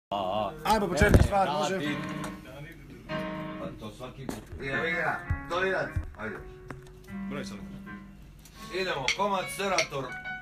Ajmo po četiri stvari, može. Pa to svaki put. Idemo, tolerat. Ajde. Broj sam. Idemo, komad Serator.